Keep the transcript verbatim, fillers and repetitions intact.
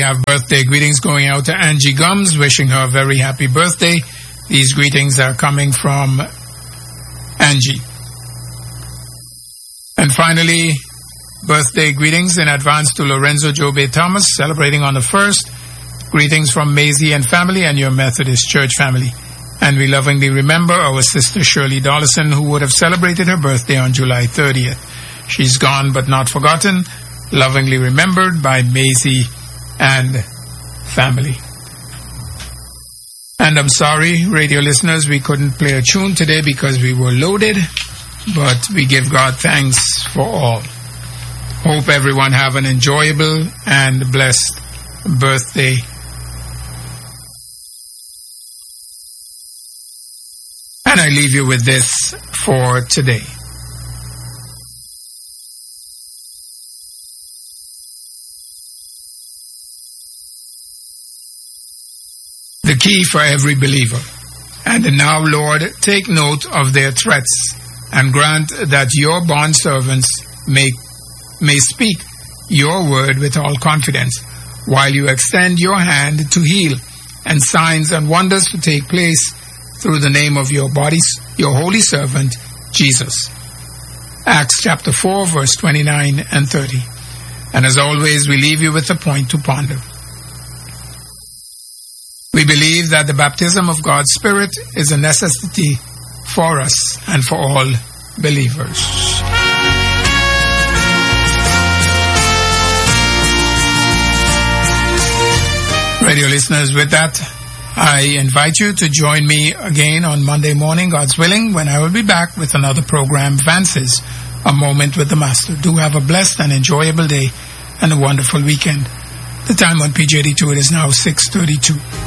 We have birthday greetings going out to Angie Gums, wishing her a very happy birthday. These greetings are coming from Angie. And finally, birthday greetings in advance to Lorenzo Jobe Thomas, celebrating on the first. Greetings from Maisie and family and your Methodist Church family. And we lovingly remember our sister Shirley Dollison, who would have celebrated her birthday on July thirtieth. She's gone but not forgotten, lovingly remembered by Maisie and family. And I'm sorry, radio listeners, we couldn't play a tune today because we were loaded, but we give God thanks for all. Hope everyone have an enjoyable and blessed birthday. And I leave you with this for today. The key for every believer. And now, Lord, take note of their threats and grant that your bondservants may, may speak your word with all confidence, while you extend your hand to heal and signs and wonders to take place through the name of your bodies, your holy servant, Jesus. Acts chapter four, verse twenty-nine and thirty. And as always, we leave you with a point to ponder. We believe that the baptism of God's Spirit is a necessity for us and for all believers. Radio listeners, with that, I invite you to join me again on Monday morning, God's willing, when I will be back with another program, Vances, A Moment with the Master. Do have a blessed and enjoyable day and a wonderful weekend. The time on P J D two, it is now six thirty-two.